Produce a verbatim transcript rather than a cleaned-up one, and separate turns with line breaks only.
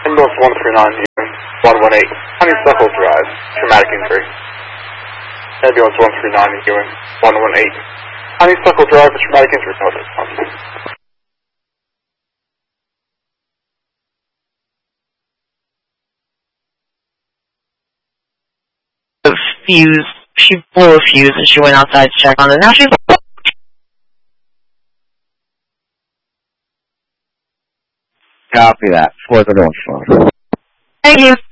Ambulance one three nine, one one eight, Honeysuckle Drive, traumatic injury. Ambulance one three nine, one one eight, Honeysuckle Drive for traumatic injury. No response.
Fuse. She blew a fuse and she went outside to check on it. Now she's.
Copy that. four thirty-one.
Thank you.